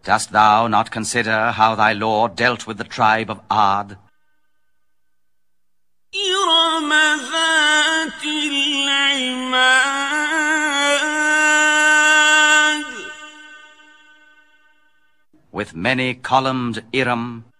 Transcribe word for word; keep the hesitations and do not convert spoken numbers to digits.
Dost thou not consider how thy Lord dealt with the tribe of Ad? إِرَمَ ذَاتِ الْعِمَادِ With many columned Iram,